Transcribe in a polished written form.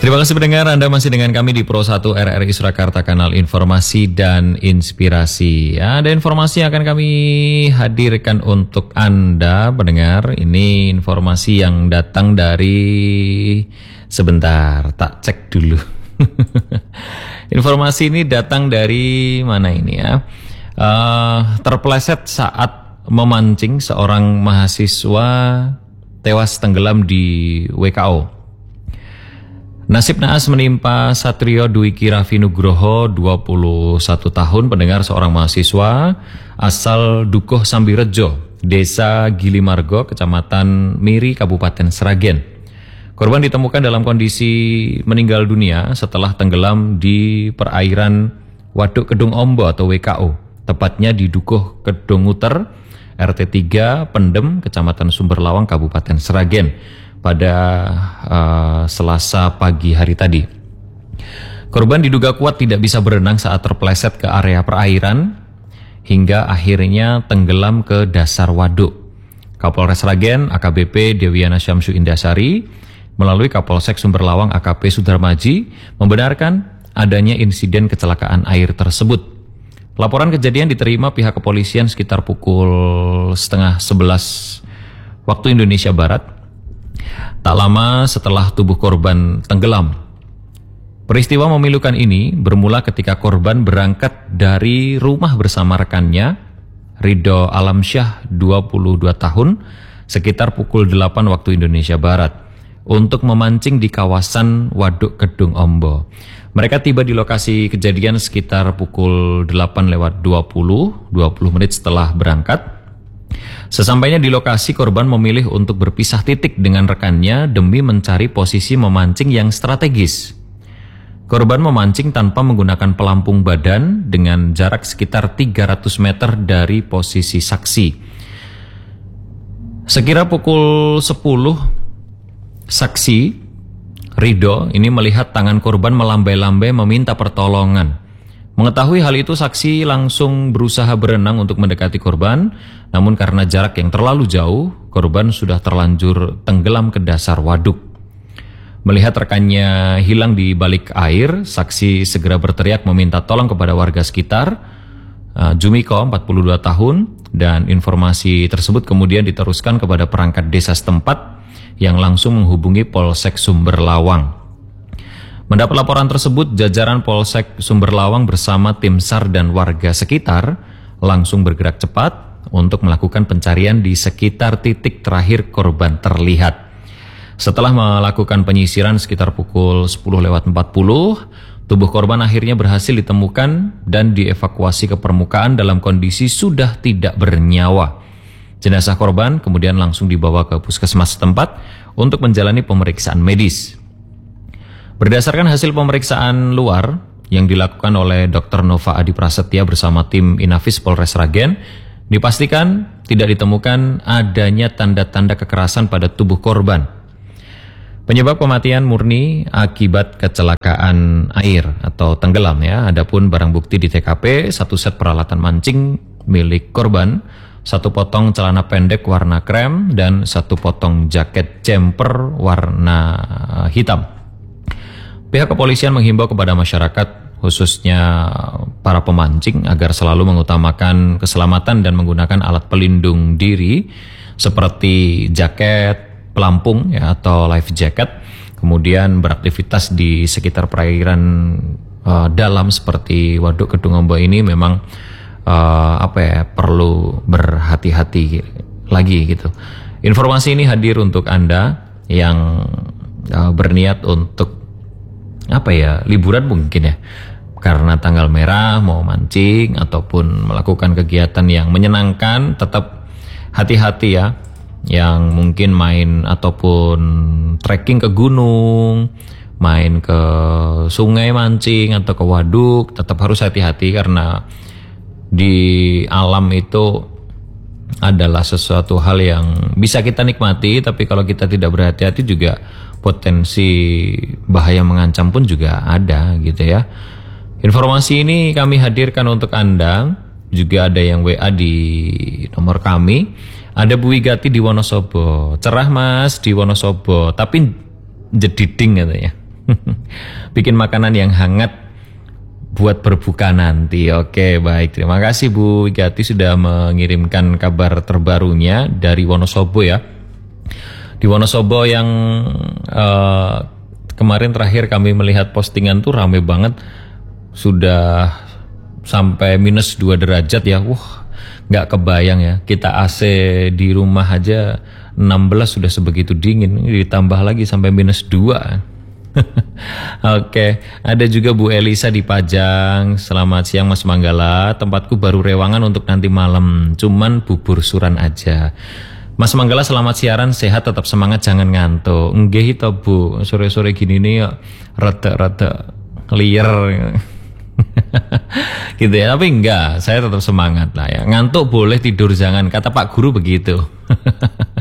Terima kasih pendengar, Anda masih dengan kami di Pro 1 RRI Surakarta, kanal informasi dan inspirasi. Ada informasi yang akan kami hadirkan untuk Anda pendengar. Ini informasi yang datang dari, sebentar, tak cek dulu. Informasi ini datang dari mana ini ya? Terpeleset saat memancing, seorang mahasiswa tewas tenggelam di WKO. Nasib naas menimpa Satrio Dwiki Raffi Nugroho, 21 tahun, pendengar, seorang mahasiswa asal Dukuh Sambirejo, Desa Gilimargo, Kecamatan Miri, Kabupaten Sragen. Korban ditemukan dalam kondisi meninggal dunia setelah tenggelam di perairan Waduk Kedung Ombo atau WKO, tepatnya di Dukuh Kedung Uter, RT 3 Pendem, Kecamatan Sumberlawang, Kabupaten Sragen, pada Selasa pagi hari tadi. Korban diduga kuat tidak bisa berenang saat terpeleset ke area perairan hingga akhirnya tenggelam ke dasar waduk. Kapolres Sragen AKBP Dewiana Syamsu Indasari melalui Kapolsek Sumberlawang AKP Sudarmaji membenarkan adanya insiden kecelakaan air tersebut. Laporan kejadian diterima pihak kepolisian sekitar pukul 10:30 waktu Indonesia Barat, tak lama setelah tubuh korban tenggelam. Peristiwa memilukan ini bermula ketika korban berangkat dari rumah bersama rekannya, Ridho Alamsyah, 22 tahun, sekitar pukul 8 waktu Indonesia Barat, untuk memancing di kawasan Waduk Kedung Ombo. Mereka tiba di lokasi kejadian sekitar pukul 8:20 menit setelah berangkat. Sesampainya di lokasi, korban memilih untuk berpisah titik dengan rekannya demi mencari posisi memancing yang strategis. Korban memancing tanpa menggunakan pelampung badan dengan jarak sekitar 300 meter dari posisi saksi. Sekira pukul 10, saksi Ridho ini melihat tangan korban melambai-lambai meminta pertolongan. Mengetahui hal itu, saksi langsung berusaha berenang untuk mendekati korban, namun karena jarak yang terlalu jauh, korban sudah terlanjur tenggelam ke dasar waduk. Melihat rekannya hilang di balik air, saksi segera berteriak meminta tolong kepada warga sekitar. Jumiko, 42 tahun, dan informasi tersebut kemudian diteruskan kepada perangkat desa setempat yang langsung menghubungi Polsek Sumberlawang. Mendapat laporan tersebut, jajaran Polsek Sumberlawang bersama tim SAR dan warga sekitar langsung bergerak cepat untuk melakukan pencarian di sekitar titik terakhir korban terlihat. Setelah melakukan penyisiran sekitar pukul 10:40, tubuh korban akhirnya berhasil ditemukan dan dievakuasi ke permukaan dalam kondisi sudah tidak bernyawa. Jenazah korban kemudian langsung dibawa ke puskesmas setempat untuk menjalani pemeriksaan medis. Berdasarkan hasil pemeriksaan luar yang dilakukan oleh Dr. Nova Adi Prasetya bersama tim Inafis Polres Sragen, dipastikan tidak ditemukan adanya tanda-tanda kekerasan pada tubuh korban. Penyebab kematian murni akibat kecelakaan air atau tenggelam ya. Adapun barang bukti di TKP, 1 set peralatan mancing milik korban, 1 potong celana pendek warna krem, dan 1 potong jaket jumper warna hitam. Pihak kepolisian menghimbau kepada masyarakat, khususnya para pemancing, agar selalu mengutamakan keselamatan dan menggunakan alat pelindung diri seperti jaket, pelampung ya, atau life jacket. Kemudian beraktivitas di sekitar perairan dalam seperti Waduk Kedung Ombo ini memang perlu berhati-hati lagi gitu. Informasi ini hadir untuk Anda yang berniat untuk liburan mungkin ya, karena tanggal merah mau mancing ataupun melakukan kegiatan yang menyenangkan. Tetap hati-hati ya, yang mungkin main ataupun trekking ke gunung, main ke sungai mancing atau ke waduk, tetap harus hati-hati karena di alam itu adalah sesuatu hal yang bisa kita nikmati, tapi kalau kita tidak berhati-hati juga potensi bahaya mengancam pun juga ada gitu ya. Informasi ini kami hadirkan untuk Anda. Juga ada yang WA di nomor kami. Ada Bu Wigati di Wonosobo. Cerah Mas di Wonosobo, tapi jediding katanya. Bikin makanan yang hangat buat berbuka nanti. Oke, baik. Terima kasih Bu Igati sudah mengirimkan kabar terbarunya dari Wonosobo ya. Di Wonosobo yang kemarin terakhir kami melihat postingan tuh rame banget. Sudah sampai minus 2 derajat ya. Wah, nggak kebayang ya. Kita AC di rumah aja 16 sudah sebegitu dingin. Ini ditambah lagi sampai minus 2. Oke, ada juga Bu Elisa di Pajang. Selamat siang Mas Manggala. Tempatku baru rewangan untuk nanti malam. Cuman bubur suran aja. Mas Manggala selamat siaran, sehat, tetap semangat, jangan ngantuk. Nggih itu Bu, sore-sore gini nih rada-rada clear. Gitu ya, tapi enggak, saya tetap semangat lah ya. Ngantuk boleh, tidur jangan, kata Pak Guru begitu.